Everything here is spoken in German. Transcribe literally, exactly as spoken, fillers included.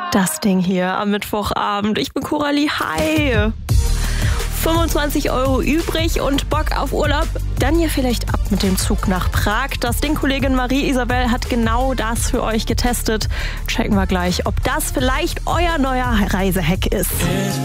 Das Ding hier am Mittwochabend. Ich bin Coralie. Hi. fünfundzwanzig Euro übrig und Bock auf Urlaub? Dann ihr vielleicht ab mit dem Zug nach Prag. Das Ding-Kollegin Marie-Isabel hat genau das für euch getestet. Checken wir gleich, ob das vielleicht euer neuer Reisehack ist.